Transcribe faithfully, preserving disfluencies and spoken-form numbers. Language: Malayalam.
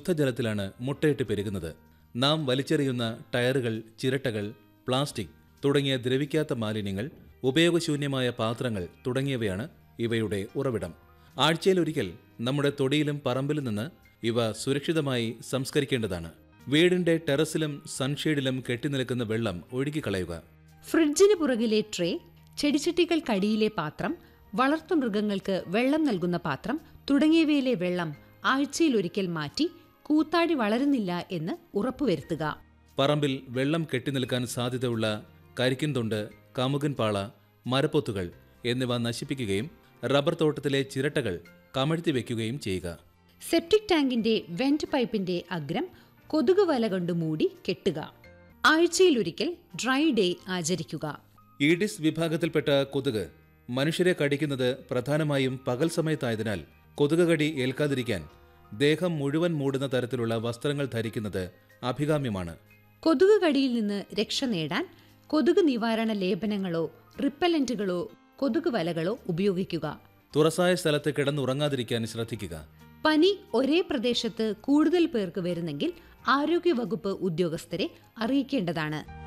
ശുദ്ധജലത്തിലാണ് മുട്ടയിട്ട് പെരുകുന്നത്. നാം വലിച്ചെറിയുന്ന ടയറുകൾ, ചിരട്ടകൾ, പ്ലാസ്റ്റിക് തുടങ്ങിയ ദ്രവിക്കാത്ത മാലിന്യങ്ങൾ, ഉപയോഗശൂന്യമായ പാത്രങ്ങൾ തുടങ്ങിയവയാണ് ഇവയുടെ ഉറവിടം. ആഴ്ചയിലൊരിക്കൽ നമ്മുടെ തൊടിയിലും പറമ്പിലും നിന്ന് ഇവ സുരക്ഷിതമായി സംസ്കരിക്കേണ്ടതാണ്. വീടിന്റെ ടെറസിലും സൺഷെയ്ഡിലും കെട്ടിനിൽക്കുന്ന വെള്ളം ഒഴുക്കിക്കളയുക. ഫ്രിഡ്ജിന് പുറകിലെ ട്രേ, ചെടിച്ചട്ടികൾക്കടിയിലെ പാത്രം, വളർത്തുമൃഗങ്ങൾക്ക് വെള്ളം നൽകുന്ന പാത്രം തുടങ്ങിയവയിലെ വെള്ളം ആഴ്ചയിലൊരിക്കൽ മാറ്റി കൂത്താടി വളരുന്നില്ല എന്ന് ഉറപ്പുവരുത്തുക. പറമ്പിൽ വെള്ളം കെട്ടിനിൽക്കാൻ സാധ്യതയുള്ള കരിക്കിൻ തൊണ്ട്, കമുകൻ പാള, മരപ്പൊത്തുകൾ എന്നിവ നശിപ്പിക്കുകയും റബ്ബർ തോട്ടത്തിലെ ചിരട്ടകൾ കമഴ്ത്തി വയ്ക്കുകയും ചെയ്യുക. സെപ്റ്റിക് ടാങ്കിന്റെ വെന്റ് പൈപ്പിന്റെ അഗ്രം കൊതുക് വല കൊണ്ട് മൂടി കെട്ടുക. ആഴ്ചയിലൊരിക്കൽ ഡ്രൈ ഡേ ആചരിക്കുക. ഈഡിസ് വിഭാഗത്തിൽപ്പെട്ട കൊതുക് മനുഷ്യരെ കടിക്കുന്നത് പ്രധാനമായും പകൽ സമയത്തായതിനാൽ കൊതുക് കടി ഏൽക്കാതിരിക്കാൻ ദേഹം മുഴുവൻ മൂടുന്ന തരത്തിലുള്ള വസ്ത്രങ്ങൾ ധരിക്കുന്നത് അഭികാമ്യമാണ്. കൊതുക് കടിയിൽ നിന്ന് രക്ഷ നേടാൻ കൊതുക് നിവാരണ ലേപനങ്ങളോ റിപ്പല്ലന്റുകളോ കൊതുക് വലകളോ ഉപയോഗിക്കുക. തുറസായ സ്ഥലത്ത് കിടന്നുറങ്ങാതിരിക്കാൻ ശ്രദ്ധിക്കുക. പനി ഒരേ പ്രദേശത്ത് കൂടുതൽ പേർക്ക് വരുന്നെങ്കിൽ ആരോഗ്യവകുപ്പ് ഉദ്യോഗസ്ഥരെ അറിയിക്കേണ്ടതാണ്.